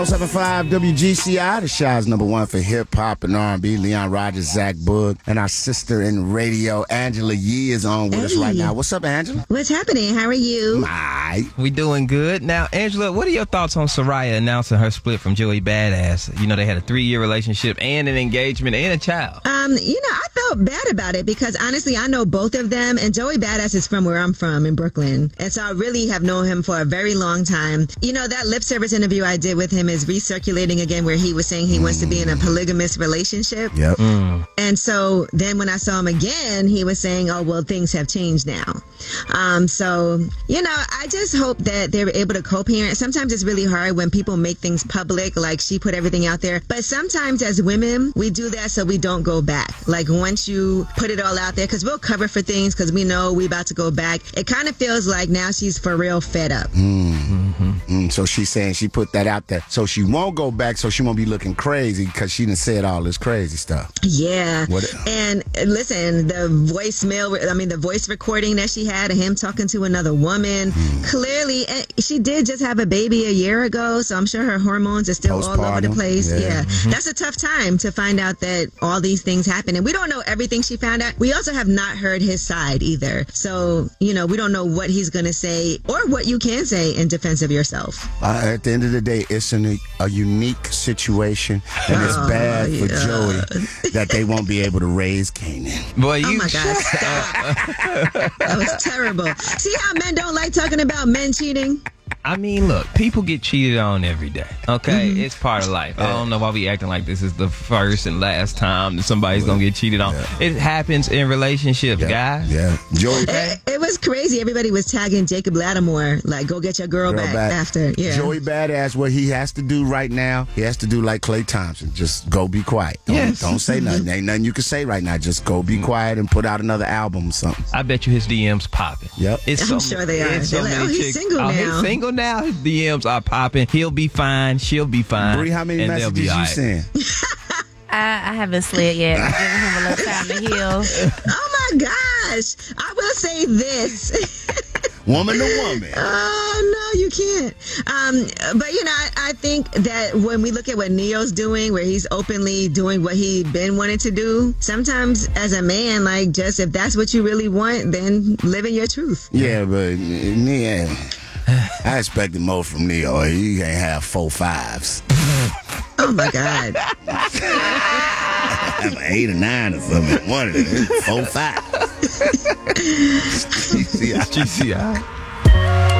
75 WGCI, the Shy's number one for hip hop and R&B. Leon Rogers, Zach Boog, and our sister in radio, Angela Yee, is on with us right now. What's up, Angela? What's happening? How are you? We doing good. Now, Angela, what are your thoughts on Soraya announcing her split from Joey Badass? You know, they had a 3-year relationship and an engagement and a child. I felt bad about it because honestly, I know both of them, and Joey Badass is from where I'm from in Brooklyn. And so I really have known him for a very long time. You know, that lip service interview I did with him is recirculating again, where he was saying he wants to be in a polygamous relationship. Yep. And so then when I saw him again, he was saying, oh, well, things have changed now. So, you know, I just hope that they were able to co-parent. Sometimes it's really hard when people make things public, like she put everything out there. But sometimes as women, we do that so we don't go back. Like once you put it all out there, because we'll cover for things because we know we about to go back. It kind of feels like now she's for real fed up. So she's saying she put that out there so she won't go back, so she won't be looking crazy because she done said all this crazy stuff. Yeah. And listen, the voice recording that she had of him talking to another woman, clearly she did just have a baby a year ago, so I'm sure her hormones are still all over the place. Yeah. That's a tough time to find out that all these things happen, and we don't know everything she found out. We also have not heard his side either, so you know, we don't know what he's going to say or what you can say in defense of yourself. At the end of the day, it's a unique situation, and it's bad for Joey that they won't be able to raise Kanan. Boy, Oh my God, stop. That was terrible. See how men don't like talking about men cheating? I mean, look, people get cheated on every day, okay? It's part of life. I don't know why we acting like this is the first and last time that somebody's going to get cheated on. It happens in relationships, guys. Yeah. Joey. It was crazy. Everybody was tagging Jacob Lattimore, like, go get your girl back after. Yeah. Joey Badass, what he has to do right now, he has to do like Klay Thompson. Just go be quiet. Don't say nothing. Ain't nothing you can say right now. Just go be quiet and put out another album or something. I bet you his DMs popping. Yep. I'm sure they are. So like, he's single now. He's single now. His DMs are popping. He'll be fine. She'll be fine. Bree, how many messages you send? I haven't slid yet. I'm giving him a little time to heal. Oh my gosh. I will say this. Woman to woman. Oh, no, you can't. But, you know, I think that when we look at what Neo's doing, where he's openly doing what he been wanting to do, sometimes as a man, like, just if that's what you really want, then live in your truth. Yeah, but I expected more from Neo. He can't have 4 5s. Oh, my God. Have an 8 or 9 or something. One of them. 4 5. GCI.